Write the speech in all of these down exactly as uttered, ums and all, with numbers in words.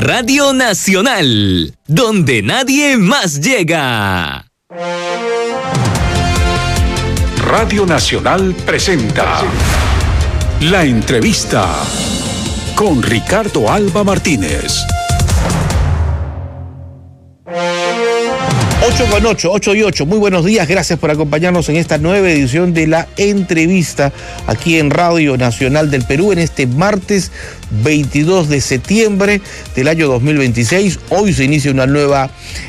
Radio Nacional, donde nadie más llega. Radio Nacional presenta La Entrevista con Ricardo Alba Martínez. ocho con ocho, ocho y ocho. Muy buenos días, gracias por acompañarnos en esta nueva edición de La Entrevista aquí en Radio Nacional del Perú en este martes veintidós de septiembre del año dos mil veintiséis. Hoy se inicia una nueva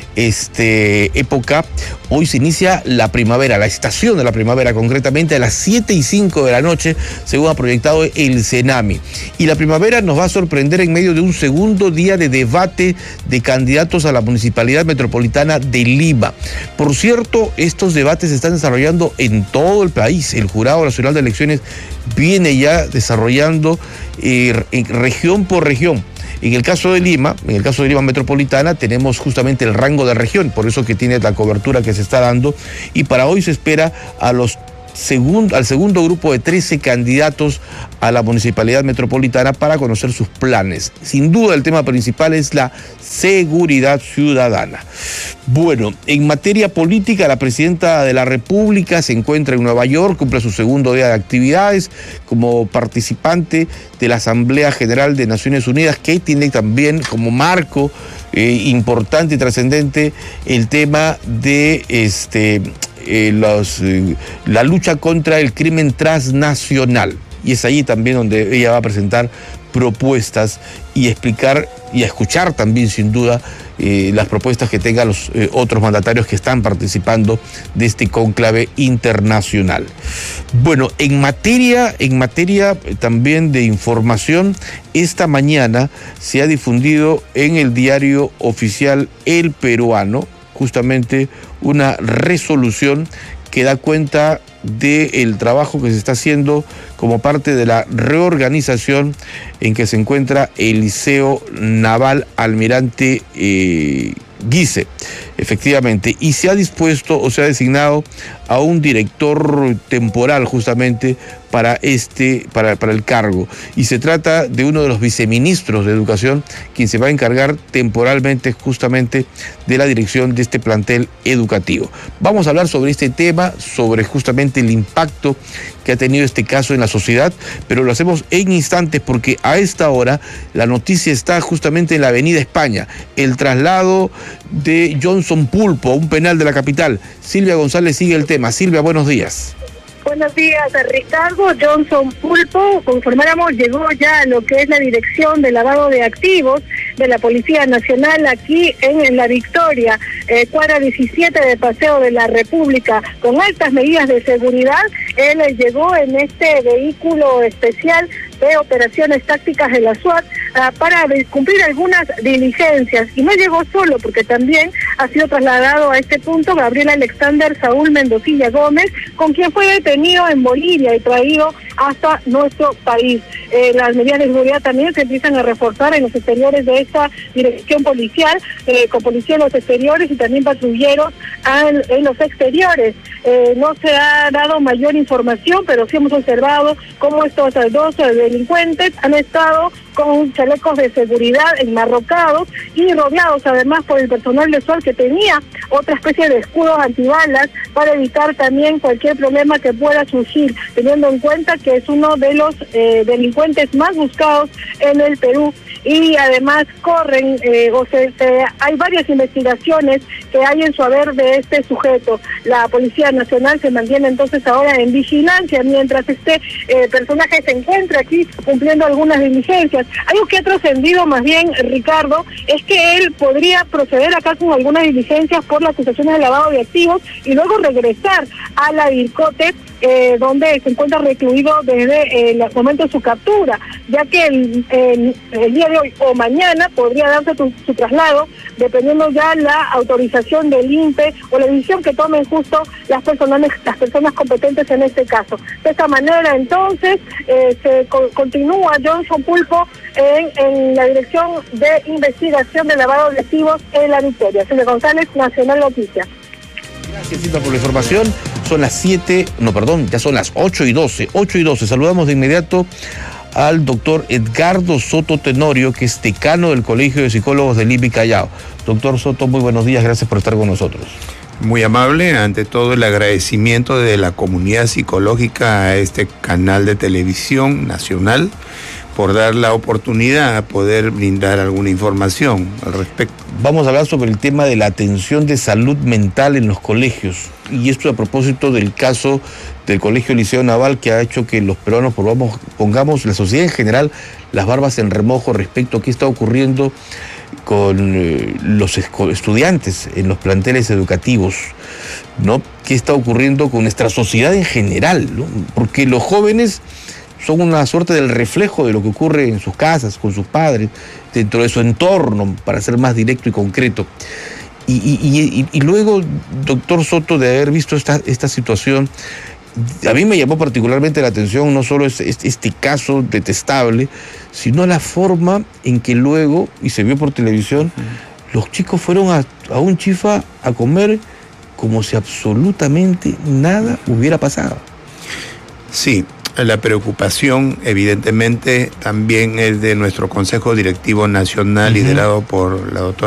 este, época, hoy se inicia la primavera, la estación de la primavera, concretamente a las siete y cinco de la noche, según ha proyectado el CENAMI. Y la primavera nos va a sorprender en medio de un segundo día de debate de candidatos a la Municipalidad Metropolitana de Lima. Por cierto, estos debates se están desarrollando en todo el país. El Jurado Nacional de Elecciones viene ya desarrollando eh, región por región. En el caso de Lima, en el caso de Lima Metropolitana, tenemos justamente el rango de región, por eso que tiene la cobertura que se está dando, y para hoy se espera a los Segundo, al segundo grupo de trece candidatos a la Municipalidad Metropolitana para conocer sus planes. Sin duda el tema principal es la seguridad ciudadana. Bueno, en materia política, la presidenta de la República se encuentra en Nueva York, cumple su segundo día de actividades como participante de la Asamblea General de Naciones Unidas, que tiene también como marco eh, importante y trascendente el tema de este... Eh, los, eh, la lucha contra el crimen transnacional, y es ahí también donde ella va a presentar propuestas y explicar y a escuchar también sin duda eh, las propuestas que tengan los eh, otros mandatarios que están participando de este cónclave internacional. Bueno, en materia, en materia también de información, esta mañana se ha difundido en el diario oficial El Peruano justamente una resolución que da cuenta del trabajo que se está haciendo como parte de la reorganización en que se encuentra el Liceo Naval Almirante eh, Guise, efectivamente, y se ha dispuesto o se ha designado a un director temporal justamente para este, para, para el cargo, y se trata de uno de los viceministros de Educación, quien se va a encargar temporalmente justamente de la dirección de este plantel educativo. Vamos a hablar sobre este tema, sobre justamente el impacto que ha tenido este caso en la sociedad, pero lo hacemos en instantes porque a esta hora la noticia está justamente en la Avenida España, el traslado de Johnson Pulpo, un penal de la capital. Silvia González sigue el tema. Silvia, buenos días. Buenos días, Ricardo. Johnson Pulpo, conformáramos, llegó ya a lo que es la Dirección de Lavado de Activos de la Policía Nacional aquí en, en La Victoria, eh, cuadra diecisiete de Paseo de la República, con altas medidas de seguridad. Él eh, llegó en este vehículo especial de operaciones tácticas de la SWAT uh, para cumplir algunas diligencias, y no llegó solo porque también ha sido trasladado a este punto Gabriel Alexander Saúl Mendocilla Gómez, con quien fue detenido en Bolivia y traído hasta nuestro país. Eh, las medidas de seguridad también se empiezan a reforzar en los exteriores de esta dirección policial, eh, con policía en los exteriores y también patrulleros en, en los exteriores. Eh, no se ha dado mayor información, pero sí hemos observado cómo estos dos delincuentes han estado con chalecos de seguridad enmarrocados y rodeados además por el personal de SWAT, que tenía otra especie de escudos antibalas para evitar también cualquier problema que pueda surgir, teniendo en cuenta que es uno de los eh, delincuentes más buscados en el Perú. Y además corren, eh, o se, se, hay varias investigaciones que hay en su haber de este sujeto. La Policía Nacional se mantiene entonces ahora en vigilancia mientras este eh, personaje se encuentra aquí cumpliendo algunas diligencias. Algo que ha trascendido más bien, Ricardo, es que él podría proceder acá con algunas diligencias por las acusaciones de lavado de activos y luego regresar a la DIRCOTE, eh, donde se encuentra recluido desde eh, el momento de su captura, ya que el, el, el día de hoy o mañana podría darse tu, su traslado, dependiendo ya la autorización del I N P E o la decisión que tomen justo las personas, las personas competentes en este caso. De esta manera, entonces, eh, se co continúa Johnson Pulpo en, en la Dirección de Investigación de Lavado de Activos en La Victoria. Silvia González, Nacional Noticias. Gracias, Cita, por la información. Son las siete, no, perdón, ya son las ocho y doce. ocho y doce. Saludamos de inmediato al doctor Edgardo Soto Tenorio, que es decano del Colegio de Psicólogos del I N P I Callao. Doctor Soto, muy buenos días, gracias por estar con nosotros. Muy amable, ante todo el agradecimiento de la comunidad psicológica a este canal de televisión nacional por dar la oportunidad a poder brindar alguna información al respecto. Vamos a hablar sobre el tema de la atención de salud mental en los colegios, y esto a propósito del caso del Colegio Liceo Naval, que ha hecho que los peruanos pongamos, pongamos la sociedad en general, las barbas en remojo respecto a qué está ocurriendo con eh, los estudiantes en los planteles educativos, ¿no? ¿Qué está ocurriendo con nuestra sociedad en general, ¿no? Porque los jóvenes son una suerte del reflejo de lo que ocurre en sus casas, con sus padres, dentro de su entorno, para ser más directo y concreto. Y, y, y, y luego, doctor Soto, de haber visto esta, esta situación, a mí me llamó particularmente la atención no solo este, este caso detestable, sino la forma en que luego, y se vio por televisión, los chicos fueron a, a un chifa a comer como si absolutamente nada hubiera pasado. Sí, la preocupación evidentemente también es de nuestro Consejo Directivo Nacional, uh-huh, liderado por la doctora